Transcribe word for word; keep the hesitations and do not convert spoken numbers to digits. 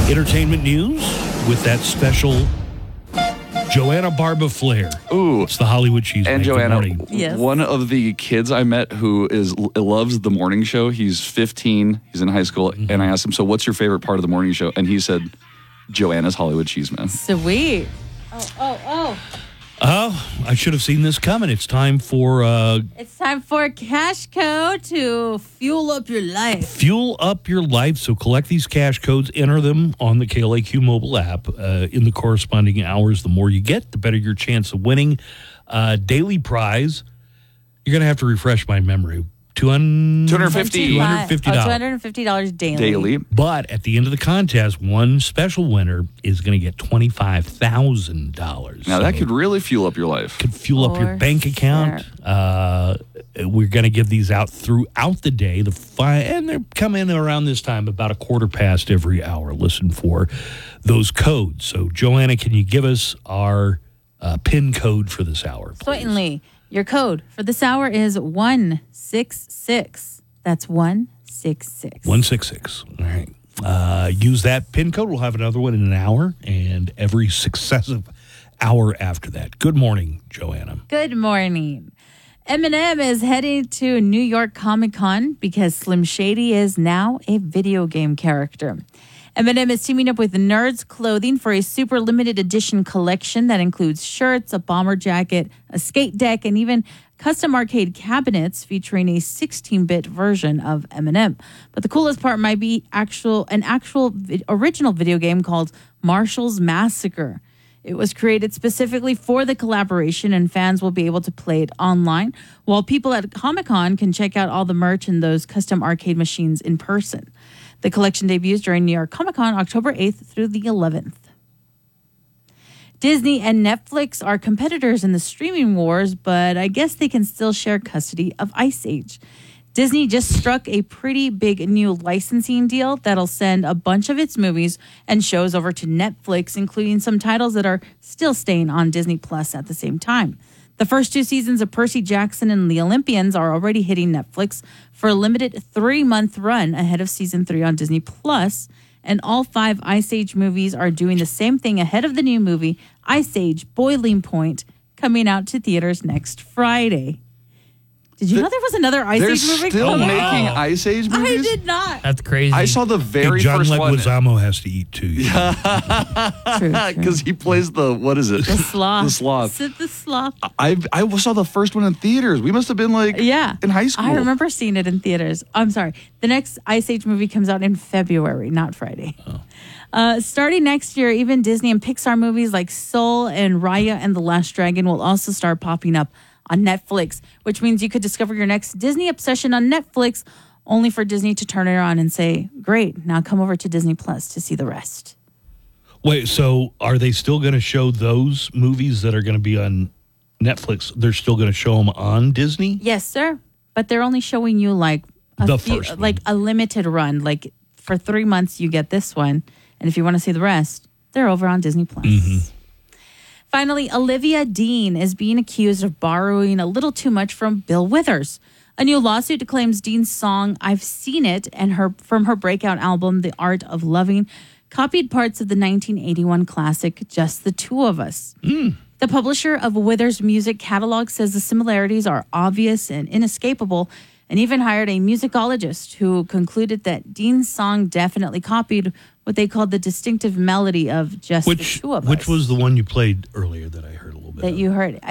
Entertainment news with that special Joanna Barba Flair. Ooh. It's the Hollywood Cheese. And Joanna, Yes. one of the kids I met who is loves the morning show, he's fifteen, he's in high school, mm-hmm. and I asked him, so what's your favorite part of the morning show? And he said, Joanna's Hollywood Cheese Man. Sweet. Oh, oh, oh. Oh, I should have seen this coming. It's time for... Uh, It's time for Cash Code to fuel up your life. Fuel up your life. So collect these cash codes, enter them on the K L A Q mobile app uh, in the corresponding hours. The more you get, the better your chance of winning. Uh, daily prize. You're going to have to refresh my memory. two hundred, two hundred fifty two hundred fifty dollars. Oh, two hundred fifty dollars daily. Daily. But at the end of the contest, one special winner is going to get twenty-five thousand dollars. Now, so that could really fuel up your life. Could fuel up your For bank account. Uh, we're going to give these out throughout the day. The fi- And they're coming around this time, about a quarter past every hour. Listen for those codes. So, Joanna, can you give us our uh, PIN code for this hour, please? Certainly. Your code for this hour is one six six. That's one six six. one six six. All right. Uh, use that PIN code. We'll have another one in an hour and every successive hour after that. Good morning, Joanna. Good morning. Eminem is heading to New York Comic Con because Slim Shady is now a video game character. Eminem is teaming up with Nerds Clothing for a super limited edition collection that includes shirts, a bomber jacket, a skate deck, and even custom arcade cabinets featuring a sixteen-bit version of Eminem. But the coolest part might be actual an actual vi- original video game called Marshall's Massacre. It was created specifically for the collaboration, and fans will be able to play it online, while people at Comic-Con can check out all the merch and those custom arcade machines in person. The collection debuts during New York Comic Con October eighth through the eleventh. Disney and Netflix are competitors in the streaming wars, but I guess they can still share custody of Ice Age. Disney just struck a pretty big new licensing deal that'll send a bunch of its movies and shows over to Netflix, including some titles that are still staying on Disney Plus at the same time. The first two seasons of Percy Jackson and the Olympians are already hitting Netflix for a limited three-month run ahead of season three on Disney Plus, and all five Ice Age movies are doing the same thing ahead of the new movie, Ice Age Boiling Point, coming out to theaters next Friday. Did you the, know there was another Ice Age movie? They're still coming? making Wow. Ice Age movies? I did not. That's crazy. I saw the very hey, John first Leguizamo one. has to eat too. Because he plays the, what is it? The sloth. The sloth. Sit the sloth. I I saw the first one in theaters. We must have been like yeah. in high school. I remember seeing it in theaters. I'm sorry. The next Ice Age movie comes out in February, not Friday. Oh. Uh, starting next year, even Disney and Pixar movies like Soul and Raya and the Last Dragon will also start popping up on Netflix, which means you could discover your next Disney obsession on Netflix, only for Disney to turn it on and say, great, now come over to Disney Plus to see the rest. Wait, so are they still going to show those movies that are going to be on Netflix? They're still going to show them on Disney? Yes, sir. But they're only showing you like a the few, first one. like a limited run. Like for three months, you get this one. And if you want to see the rest, they're over on Disney Plus. Mm-hmm. Finally, Olivia Dean is being accused of borrowing a little too much from Bill Withers. A new lawsuit claims Dean's song "I've Seen It" and her from her breakout album "The Art of Loving" copied parts of the nineteen eighty-one classic "Just the Two of Us." Mm. The publisher of Withers' music catalog says the similarities are obvious and inescapable, and even hired a musicologist who concluded that Dean's song definitely copied what they called the distinctive melody of "Just which, the Two of Which Us." was the one you played earlier that I heard a little bit that of. you heard.